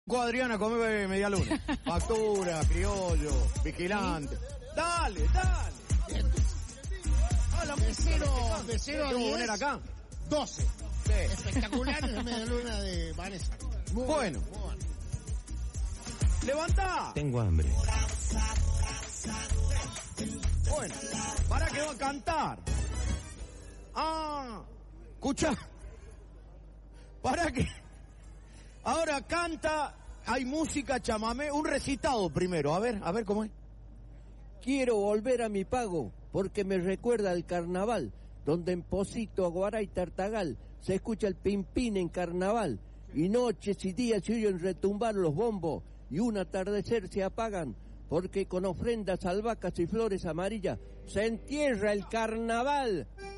Adriana, come media luna. Factura, criollo, vigilante. Dale, dale. Hola, de 0 a 10. Poner acá? 12. Sí. Espectacular en la media luna de Vanessa. Muy bueno. Levantá. Tengo hambre. Bueno, para que va a cantar. Escucha. Para que. Ahora canta, hay música, chamamé, un recitado primero, a ver cómo es. Quiero volver a mi pago, porque me recuerda al carnaval, donde en Pocito, Aguará y Tartagal se escucha el pimpín en carnaval, y noches y días se oyen retumbar los bombos, y un atardecer se apagan, porque con ofrendas, albahacas y flores amarillas se entierra el carnaval.